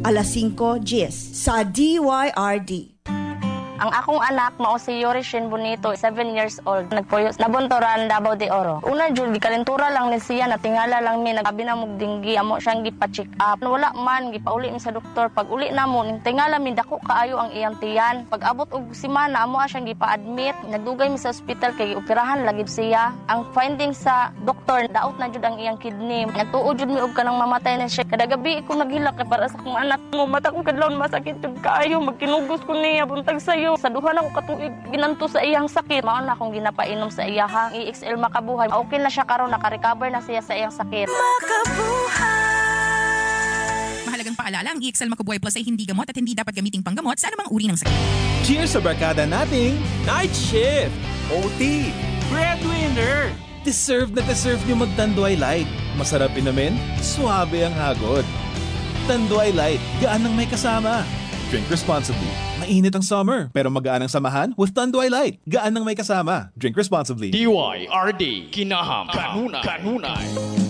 alas 5 GS sa DYRD. Ang akong anak mao si Yorishin Bonito, 7 years old. Nagpuyo nabuntoran Davao de Oro. Una jud gikalentura lang ni siya, natingala lang mi, nagabi na mog dinggi, amo siyang gipa-check up. Wala man gipauli mi sa doktor. Pag uli na mo, tingala mi dako kaayo ang iyang tiyan. Pag abot og semana amo siyang gipa-admit. Nagdugay mi sa ospital kay operahan lagi siya. Ang finding sa doktor, daot na jud ang iyang kidney. Nagtuo jud mi og kanang mamatay na siya. Kada gabi ko naghilak kay para sa akong anak mo. Mata ko kadlawon masakit jud kaayo, magkinugos ko niya buntag sayo. Sa duha na ko katuig ginanto sa iyang sakit. Mao na akong ginapainom sa iya ha. EXL Makabuhay. Okay na siya karon, naka-recover na siya sa iyang sakit. Mahalagang paalala, ang EXL Makabuhay Plus ay hindi gamot at hindi dapat gamiting panggamot sa anumang uri ng sakit. Cheers sa barkada nating Night Shift! OT! Breadwinner! deserve nyo magtanduay light. Masarap inumin, suabe ang hagod. Tanduay light, gaan ng may kasama. Drink responsibly. Mainit ang summer, pero magaan ang samahan with Tanduay Light. Gaan ng may kasama. Drink responsibly. DYRD Kinaham Kanunay.